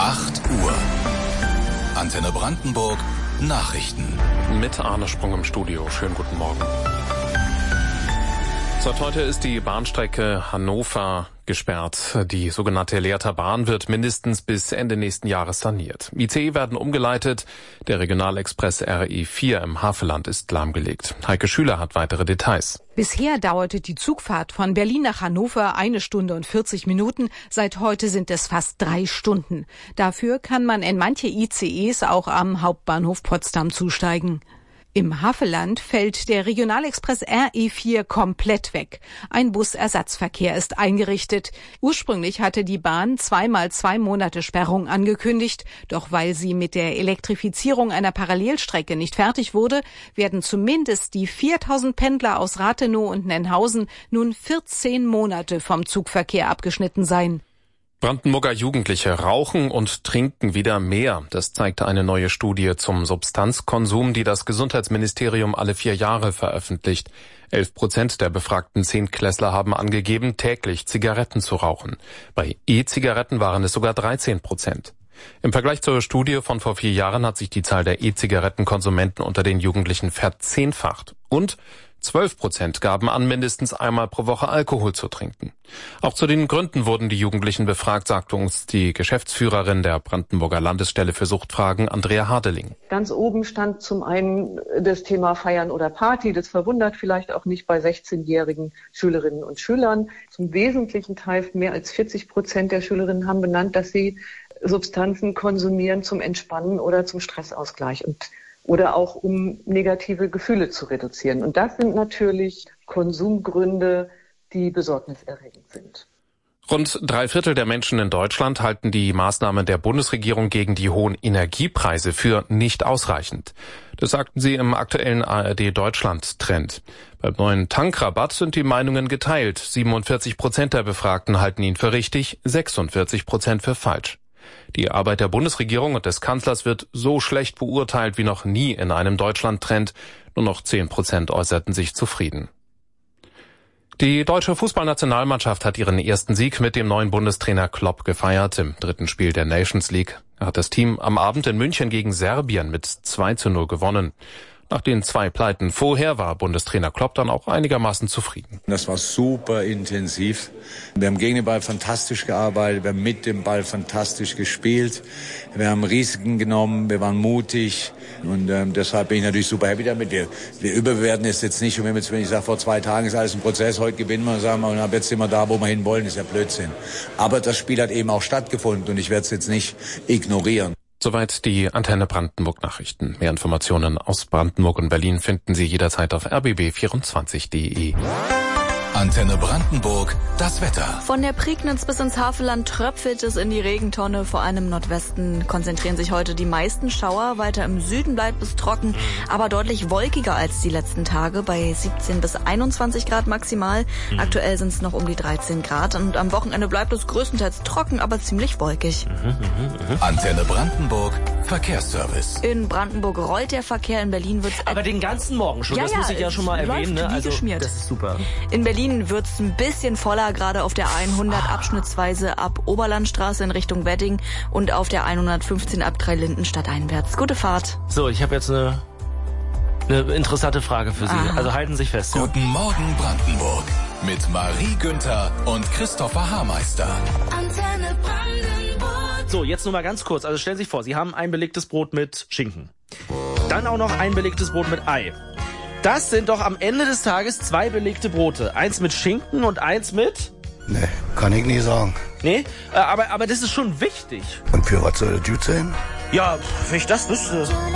8 Uhr. Antenne Brandenburg Nachrichten. Mit Arne Sprung im Studio. Schönen guten Morgen. Seit heute ist die Bahnstrecke Hannover gesperrt. Die sogenannte Lehrter Bahn wird mindestens bis Ende nächsten Jahres saniert. ICE werden umgeleitet. Der Regionalexpress RE4 im Havelland ist lahmgelegt. Heike Schüler hat weitere Details. Bisher dauerte die Zugfahrt von Berlin nach Hannover 1 Stunde und 40 Minuten. Seit heute sind es fast 3 Stunden. Dafür kann man in manche ICEs auch am Hauptbahnhof Potsdam zusteigen. Im Havelland fällt der Regionalexpress RE4 komplett weg. Ein Busersatzverkehr ist eingerichtet. Ursprünglich hatte die Bahn 2x2 Monate Sperrung angekündigt. Doch weil sie mit der Elektrifizierung einer Parallelstrecke nicht fertig wurde, werden zumindest die 4000 Pendler aus Rathenow und Nennhausen nun 14 Monate vom Zugverkehr abgeschnitten sein. Brandenburger Jugendliche rauchen und trinken wieder mehr. Das zeigte eine neue Studie zum Substanzkonsum, die das Gesundheitsministerium alle 4 Jahre veröffentlicht. 11% der befragten Zehntklässler haben angegeben, täglich Zigaretten zu rauchen. Bei E-Zigaretten waren es sogar 13%. Im Vergleich zur Studie von vor 4 Jahren hat sich die Zahl der E-Zigarettenkonsumenten unter den Jugendlichen verzehnfacht. Und 12% gaben an, mindestens einmal pro Woche Alkohol zu trinken. Auch zu den Gründen wurden die Jugendlichen befragt, sagte uns die Geschäftsführerin der Brandenburger Landesstelle für Suchtfragen, Andrea Hadeling. Ganz oben stand zum einen das Thema Feiern oder Party. Das verwundert vielleicht auch nicht bei 16-jährigen Schülerinnen und Schülern. Zum wesentlichen Teil, mehr als 40% der Schülerinnen haben benannt, dass sie Substanzen konsumieren zum Entspannen oder zum Stressausgleich oder auch um negative Gefühle zu reduzieren. Und das sind natürlich Konsumgründe, die besorgniserregend sind. Rund 3/4 der Menschen in Deutschland halten die Maßnahmen der Bundesregierung gegen die hohen Energiepreise für nicht ausreichend. Das sagten sie im aktuellen ARD-Deutschland-Trend. Beim neuen Tankrabatt sind die Meinungen geteilt. 47% der Befragten halten ihn für richtig, 46% für falsch. Die Arbeit der Bundesregierung und des Kanzlers wird so schlecht beurteilt wie noch nie in einem Deutschland-Trend. Nur noch 10% äußerten sich zufrieden. Die deutsche Fußballnationalmannschaft hat ihren ersten Sieg mit dem neuen Bundestrainer Klopp gefeiert. Im 3. Spiel der Nations League hat das Team am Abend in München gegen Serbien mit 2:0 gewonnen. Nach den 2 Pleiten vorher war Bundestrainer Klopp dann auch einigermaßen zufrieden. Das war super intensiv. Wir haben gegen den Ball fantastisch gearbeitet, wir haben mit dem Ball fantastisch gespielt. Wir haben Risiken genommen, wir waren mutig und deshalb bin ich natürlich super happy damit. Wir überbewerten es jetzt nicht. Und wenn ich sage, vor 2 Tagen ist alles ein Prozess, heute gewinnen wir, sagen wir, und ab jetzt sind wir da, wo wir hin wollen, ist ja Blödsinn. Aber das Spiel hat eben auch stattgefunden und ich werde es jetzt nicht ignorieren. Soweit die Antenne Brandenburg Nachrichten. Mehr Informationen aus Brandenburg und Berlin finden Sie jederzeit auf rbb24.de. Antenne Brandenburg, das Wetter. Von der Prignitz bis ins Havelland tröpfelt es in die Regentonne. Vor allem im Nordwesten konzentrieren sich heute die meisten Schauer. Weiter im Süden bleibt es trocken, aber deutlich wolkiger als die letzten Tage, bei 17 bis 21 Grad maximal. Aktuell sind es noch um die 13 Grad. Und am Wochenende bleibt es größtenteils trocken, aber ziemlich wolkig. Antenne Brandenburg, Verkehrsservice. In Brandenburg rollt der Verkehr, in Berlin wird's... Aber den ganzen Morgen schon, das muss ich ja schon mal erwähnen. Ne? Also geschmiert. Das ist super. In Berlin wird's ein bisschen voller, gerade auf der 100 abschnittsweise ab Oberlandstraße in Richtung Wedding und auf der 115 ab Dreilindenstadt einwärts. Gute Fahrt. So, ich habe jetzt eine interessante Frage für Sie. Also halten Sie sich fest. Ja? Guten Morgen Brandenburg mit Marie Günther und Christopher Haarmeister. Antenne Brandenburg. So, jetzt nur mal ganz kurz. Also stellen Sie sich vor, Sie haben ein belegtes Brot mit Schinken. Dann auch noch ein belegtes Brot mit Ei. Das sind doch am Ende des Tages 2 belegte Brote. Eins mit Schinken und eins mit... Nee, kann ich nie sagen. Nee, aber das ist schon wichtig. Und für was soll das gut sein? Ja, wenn ich das wüsste...